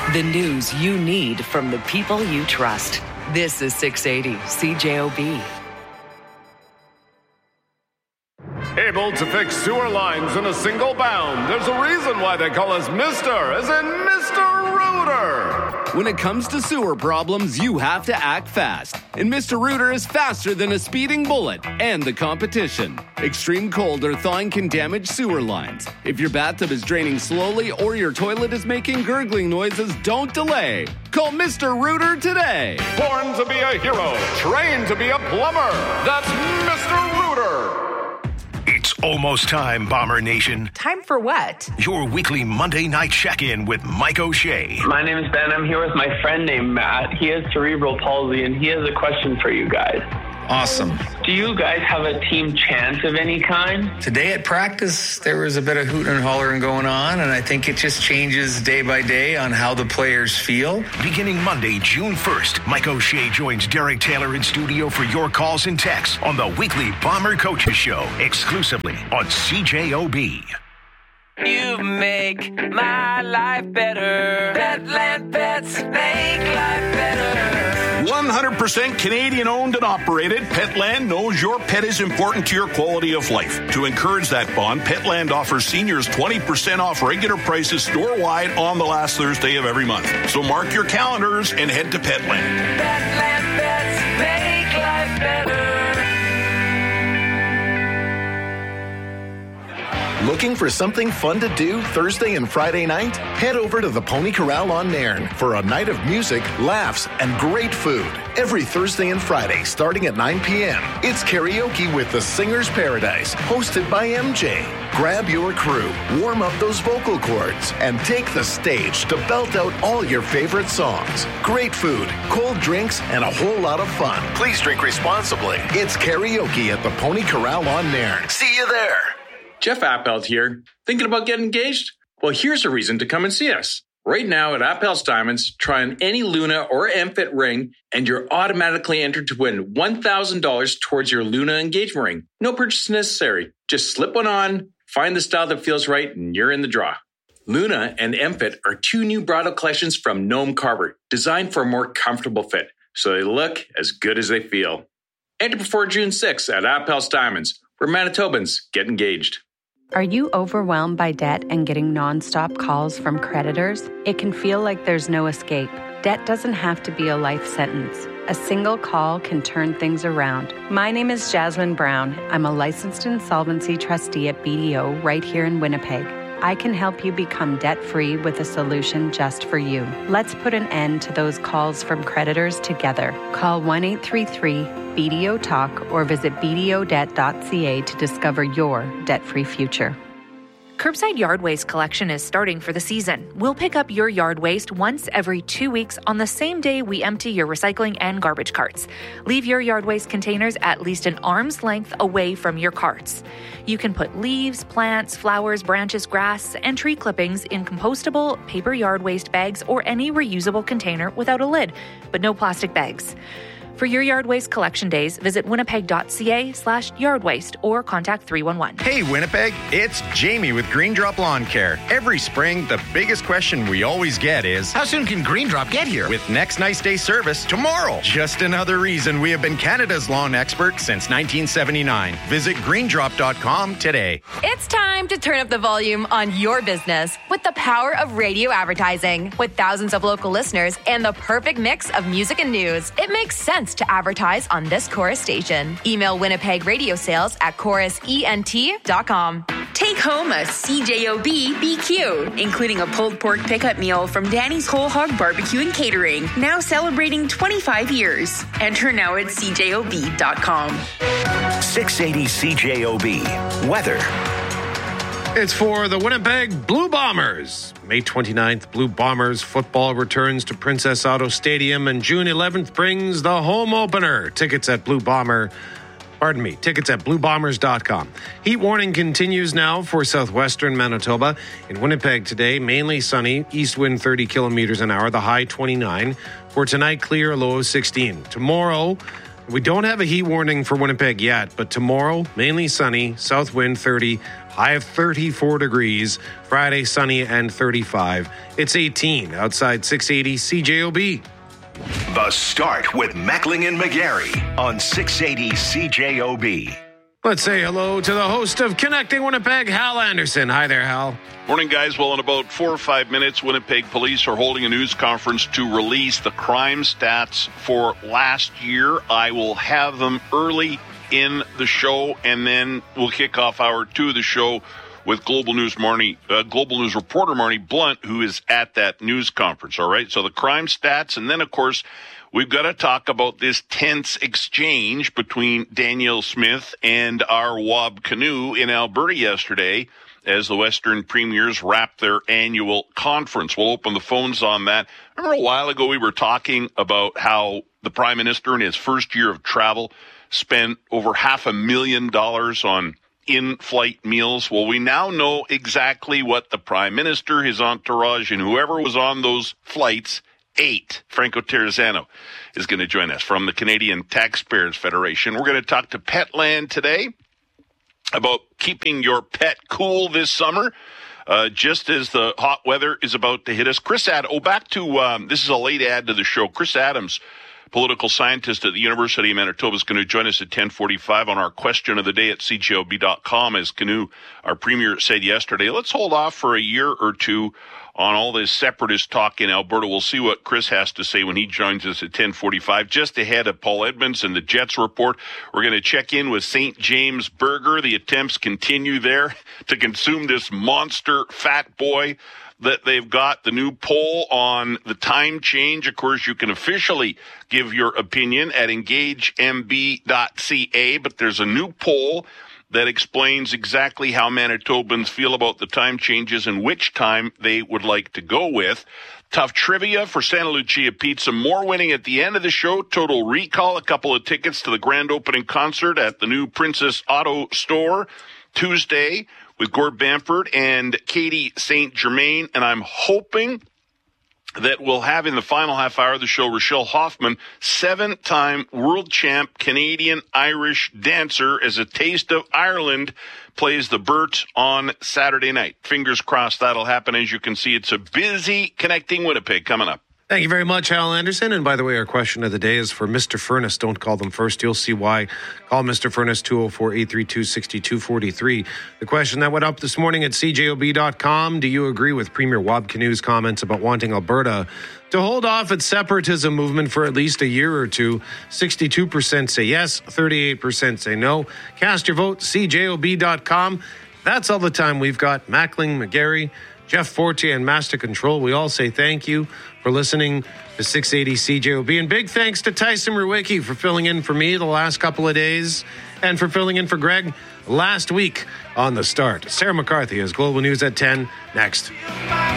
The news you need from the people you trust. This is 680 CJOB. Able to fix sewer lines in a single bound. There's a reason why they call us Mr. as in Mr. Rooter. When it comes to sewer problems, you have to act fast. And Mr. Rooter is faster than a speeding bullet and the competition. Extreme cold or thawing can damage sewer lines. If your bathtub is draining slowly or your toilet is making gurgling noises, don't delay. Call Mr. Rooter today. Born to be a hero, trained to be a plumber. That's Mr. Rooter. It's almost time, Bomber Nation. Time for what? Your weekly Monday night check-in with Mike O'Shea. My name is Ben. I'm here with my friend named Matt. He has cerebral palsy, and he has a question for you guys. Awesome. Do you guys have a team chant of any kind? Today at practice, there was a bit of hooting and hollering going on, and I think it just changes day by day on how the players feel. Beginning Monday, June 1st, Mike O'Shea joins Derek Taylor in studio for your calls and texts on the weekly Bomber Coaches Show, exclusively on CJOB. You make my life better. Petland Pets make life better. 100% Canadian owned and operated, Petland knows your pet is important to your quality of life. To encourage that bond, Petland offers seniors 20% off regular prices store-wide on the last Thursday of every month. So mark your calendars and head to Petland. Petland Pets make life better. Looking for something fun to do Thursday and Friday night? Head over to the Pony Corral on Nairn for a night of music, laughs, and great food. Every Thursday and Friday starting at 9 p.m. It's karaoke with the Singer's Paradise, hosted by MJ. Grab your crew, warm up those vocal cords, and take the stage to belt out all your favorite songs. Great food, cold drinks, and a whole lot of fun. Please drink responsibly. It's karaoke at the Pony Corral on Nairn. See you there. Jeff Appelt here. Thinking about getting engaged? Well, here's a reason to come and see us. Right now at Appel's Diamonds, try on any Luna or Amfit ring, and you're automatically entered to win $1,000 towards your Luna engagement ring. No purchase necessary. Just slip one on, find the style that feels right, and you're in the draw. Luna and Amfit are two new bridal collections from Noam Carver, designed for a more comfortable fit, so they look as good as they feel. Enter before June 6th at Appel's Diamonds, where Manitobans get engaged. Are you overwhelmed by debt and getting nonstop calls from creditors? It can feel like there's no escape. Debt doesn't have to be a life sentence. A single call can turn things around. My name is Jasmine Brown. I'm a licensed insolvency trustee at BDO right here in Winnipeg. I can help you become debt-free with a solution just for you. Let's put an end to those calls from creditors together. Call 1-833-BDO-TALK or visit bdodebt.ca to discover your debt-free future. Curbside yard waste collection is starting for the season. We'll pick up your yard waste once every 2 weeks on the same day we empty your recycling and garbage carts. Leave your yard waste containers at least an arm's length away from your carts. You can put leaves, plants, flowers, branches, grass, and tree clippings in compostable paper yard waste bags or any reusable container without a lid, but no plastic bags. For your yard waste collection days, visit winnipeg.ca/yardwaste or contact 311. Hey, Winnipeg, it's Jamie with Green Drop Lawn Care. Every spring, the biggest question we always get is, how soon can Green Drop get here? With next nice day service tomorrow. Just another reason we have been Canada's lawn expert since 1979. Visit greendrop.com today. It's time to turn up the volume on your business with the power of radio advertising. With thousands of local listeners and the perfect mix of music and news, it makes sense to advertise on this Chorus station. Email Winnipeg Radio Sales at chorusent.com. Take home a CJOB BQ, including a pulled pork pickup meal from Danny's Whole Hog Barbecue and Catering, now celebrating 25 years. Enter now at CJOB.com. 680 CJOB. Weather. It's for the Winnipeg Blue Bombers. May 29th, Blue Bombers football returns to Princess Auto Stadium, and June 11th brings the home opener. Tickets at bluebombers.com. Heat warning continues now for southwestern Manitoba. In Winnipeg today, mainly sunny, east wind 30 kilometers an hour, the high 29. For tonight, clear, low of 16. Tomorrow, We don't have a heat warning for Winnipeg yet, but tomorrow, mainly sunny, south wind 30, high of 34 degrees. Friday, sunny and 35. It's 18 outside 680 CJOB. The Start with Mackling and McGarry on 680 CJOB. Let's say hello to the host of Connecting Winnipeg, Hal Anderson. Hi there, Hal. Morning, guys. Well, in about 4 or 5 minutes, Winnipeg police are holding a news conference to release the crime stats for last year. I will have them early in the show, and then we'll kick off hour 2 of the show with Global News reporter Marnie Blunt, who is at that news conference. All right, so the crime stats, and then, of course, we've got to talk about this tense exchange between Danielle Smith and our Wob Canoe in Alberta yesterday as the Western Premiers wrapped their annual conference. We'll open the phones on that. Remember a while ago we were talking about how the Prime Minister in his first year of travel spent over $500,000 on in-flight meals? Well, we now know exactly what the Prime Minister, his entourage, and whoever was on those flights ate. Franco Terrazzano is going to join us from the Canadian Taxpayers Federation. We're going to talk to Petland today about keeping your pet cool this summer, just as the hot weather is about to hit us. Back to, this is a late ad to the show. Chris Adams, political scientist at the University of Manitoba, is going to join us at 10:45 on our question of the day at cjob.com. As Canoe, our premier, said yesterday, let's hold off for a year or two on all this separatist talk in Alberta. We'll see what Chris has to say when he joins us at 10:45. Just ahead of Paul Edmonds and the Jets report, we're going to check in with St. James Burger. The attempts continue there to consume this monster fat boy that they've got. The new poll on the time change. Of course, you can officially give your opinion at engagemb.ca, but there's a new poll that explains exactly how Manitobans feel about the time changes and which time they would like to go with. Tough trivia for Santa Lucia Pizza. More winning at the end of the show. Total Recall, a couple of tickets to the grand opening concert at the new Princess Auto store Tuesday with Gord Bamford and Katie St. Germain. And I'm hoping that we'll have in the final half hour of the show Rochelle Hoffman, 7-time world champ Canadian-Irish dancer, as A Taste of Ireland plays the Burt on Saturday night. Fingers crossed that'll happen. As you can see, it's a busy Connecting Winnipeg coming up. Thank you very much, Hal Anderson. And by the way, our question of the day is for Mr. Furnace. Don't call them first. You'll see why. Call Mr. Furnace, 204-832-6243. The question that went up this morning at cjob.com. Do you agree with Premier Wob Canoe's comments about wanting Alberta to hold off its separatism movement for at least a year or two? 62% say yes, 38% say no. Cast your vote, cjob.com. That's all the time we've got. Mackling, McGarry, Jeff Fortier, and Master Control, we all say thank you for listening to 680 CJOB. And big thanks to Tyson Rewicki for filling in for me the last couple of days and for filling in for Greg last week on The Start. Sarah McCarthy has Global News at 10 next.